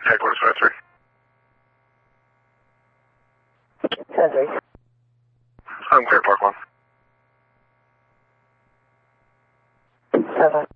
Headquarters 53. 7-3. I'm clear, Park 1. 7.